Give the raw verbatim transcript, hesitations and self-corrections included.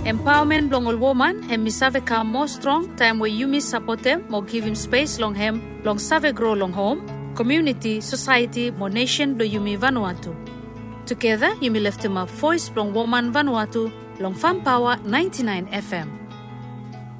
Empowerment long all woman and mi save ka more strong time where you mi support them, more give him space long him, long save grow long home, community, society, more nation do you mi Vanuatu. Together, you mi lift him up voice long woman Vanuatu, long Farm Power ninety-nine F M.